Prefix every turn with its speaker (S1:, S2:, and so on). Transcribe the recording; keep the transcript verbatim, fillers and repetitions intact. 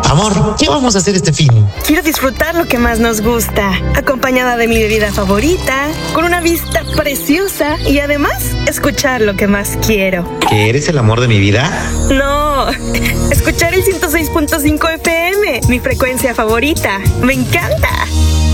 S1: Amor, ¿qué vamos a hacer este fin?
S2: Quiero disfrutar lo que más nos gusta, acompañada de mi bebida favorita, con una vista preciosa y además escuchar lo que más quiero.
S1: ¿Que eres el amor de mi vida?
S2: No, escuchar el ciento seis punto cinco F M, mi frecuencia favorita. ¡Me encanta!